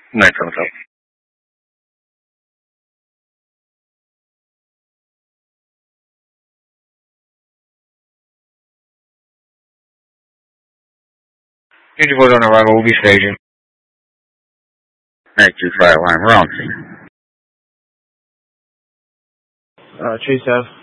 9 Hotel. Change report on arrival will be staging. 925 Lime, we're on scene. Chase Ave.